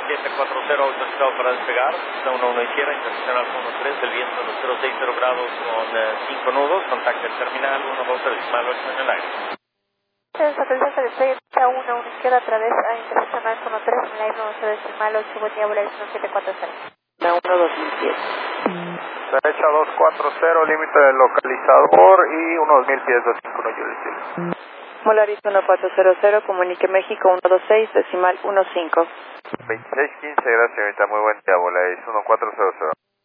1740 autorizado para despegar, pista 11 izquierda, internacional 13, el viento de los 060 grados con 5 nudos, contacto el terminal 120.8 en el aire. Aterrizaje de despegue, pista 11 izquierda, atraviesa internacional 13, en el aire 11.8, buen día, Volaris 1740. 2010. Derecha 240, límite del localizador y unos 1000 pies, 251 Julius. Volaris 1400, comunique México 126, decimal 15. 2615, gracias señorita, muy buen día, Volaris 1400.